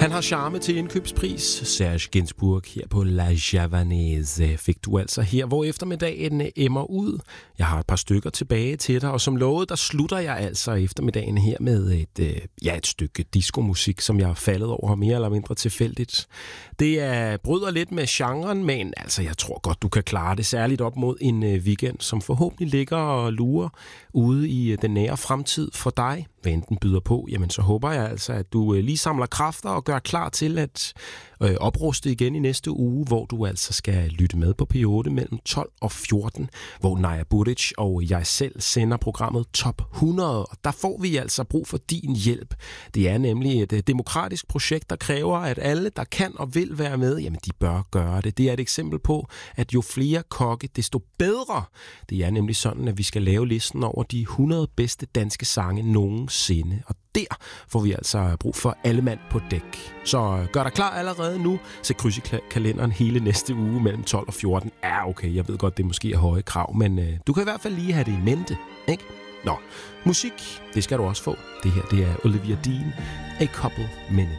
Han har charme til indkøbspris. Serge Gainsbourg her på La Javanaise fik du altså her, hvor eftermiddagen emmer ud. Jeg har et par stykker tilbage til dig, og som lovet, der slutter jeg altså eftermiddagen her med et stykke diskomusik, som jeg har faldet over mere eller mindre tilfældigt. Det bryder lidt med genren, men altså, jeg tror godt, du kan klare det, særligt op mod en weekend, som forhåbentlig ligger og lurer ude i den nære fremtid for dig. Hvad enten byder på, jamen så håber jeg altså, at du lige samler kræfter og gør klar til at opruste igen i næste uge, hvor du altså skal lytte med på P8 mellem 12 og 14, hvor Naja Buric og jeg selv sender programmet Top 100, og der får vi altså brug for din hjælp. Det er nemlig et demokratisk projekt, der kræver, at alle, der kan og vil være med, jamen de bør gøre det. Det er et eksempel på, at jo flere kokke, desto bedre. Det er nemlig sådan, at vi skal lave listen over de 100 bedste danske sange nogensinde, og der får vi altså brug for alle mand på dæk. Så gør dig klar allerede nu. Sæt kryds i kalenderen hele næste uge mellem 12 og 14. Okay, jeg ved godt, det måske er høje krav, men du kan i hvert fald lige have det i mente, ikke? Nå, musik, det skal du også få. Det her, det er Olivia Dean, A Couple Minutes.